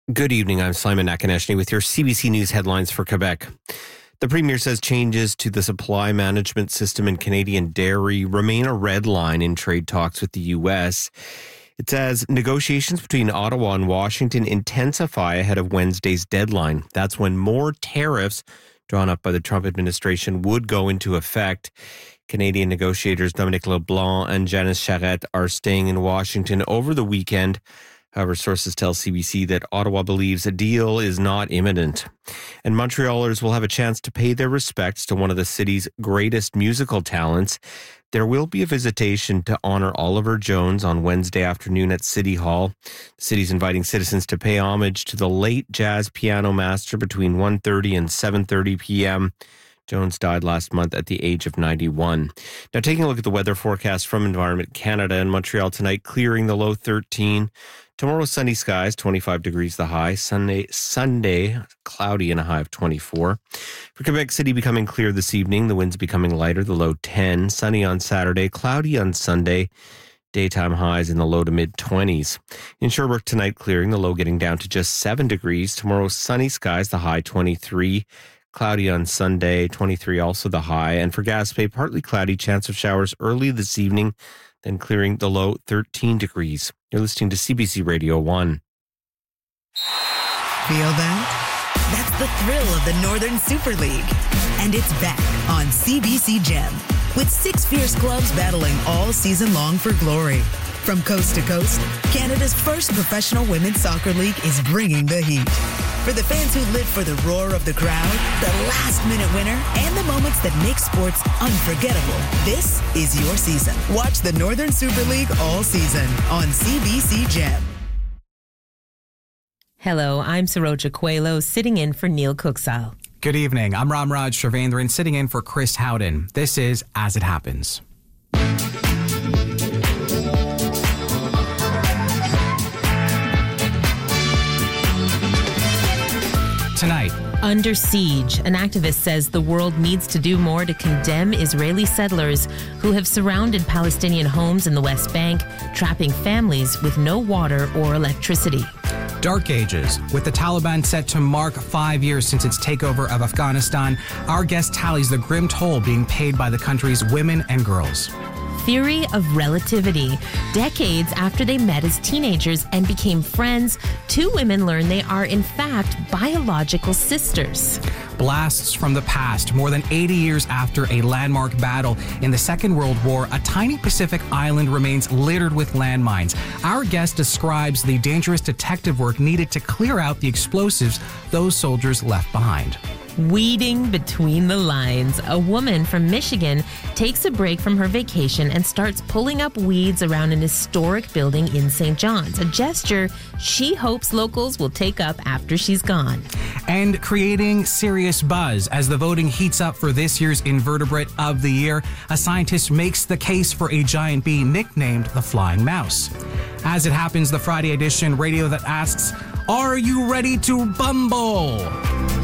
Good evening. I'm Simon Nakaneshny with your CBC News headlines for Quebec. The Premier says changes to the supply management system in Canadian dairy remain a red line in trade talks with the U.S. It says negotiations between Ottawa and Washington intensify ahead of Wednesday's deadline. That's when more tariffs drawn up by the Trump administration would go into effect. Canadian negotiators Dominic LeBlanc and Janice Charette are staying in Washington over the weekend. However, sources tell CBC that Ottawa believes a deal is not imminent. And Montrealers will have a chance to pay their respects to one of the city's greatest musical talents. There will be a visitation to honor Oliver Jones on Wednesday afternoon at City Hall. The city's inviting citizens to pay homage to the late jazz piano master between 1:30 and 7:30 p.m. Jones died last month at the age of 91. Now, taking a look at the weather forecast from Environment Canada. In Montreal tonight, clearing, the low 13. Tomorrow, sunny skies, 25 degrees the high. Sunday, cloudy and a high of 24. For Quebec City, becoming clear this evening. The winds becoming lighter, the low 10. Sunny on Saturday, cloudy on Sunday. Daytime highs in the low to mid-20s. In Sherbrooke tonight, clearing, the low getting down to just 7 degrees. Tomorrow, sunny skies, the high 23. Cloudy on Sunday, 23 also the high. And for Gaspé, partly cloudy, chance of showers early this evening, then clearing, the low 13 degrees. You're listening to CBC Radio 1. Feel that? That's the thrill of the Northern Super League. And it's back on CBC Gem, with 6 fierce clubs battling all season long for glory. From coast to coast, Canada's first professional women's soccer league is bringing the heat. For the fans who live for the roar of the crowd, the last-minute winner, and the moments that make sports unforgettable, this is your season. Watch the Northern Super League all season on CBC Gem. Hello, I'm Saroja Coelho, sitting in for Neil Cooksall. Good evening. I'm Ramraj Shavendran, sitting in for Chris Howden. This is As It Happens. Tonight. Under siege, an activist says the world needs to do more to condemn Israeli settlers who have surrounded Palestinian homes in the West Bank, trapping families with no water or electricity. Dark Ages. With the Taliban set to mark 5 years since its takeover of Afghanistan, our guest tallies the grim toll being paid by the country's women and girls. Theory of relativity. Decades after they met as teenagers and became friends, 2 women learn they are, in fact, biological sisters. Blasts from the past. More than 80 years after a landmark battle in the Second World War, a tiny Pacific island remains littered with landmines. Our guest describes the dangerous detective work needed to clear out the explosives those soldiers left behind. Weeding between the lines. A woman from Michigan takes a break from her vacation and starts pulling up weeds around an historic building in St. John's, a gesture she hopes locals will take up after she's gone. And creating serious buzz as the voting heats up for this year's Invertebrate of the Year. A scientist makes the case for a giant bee nicknamed the Flying Mouse. As It Happens, the Friday edition radio that asks, are you ready to bumble?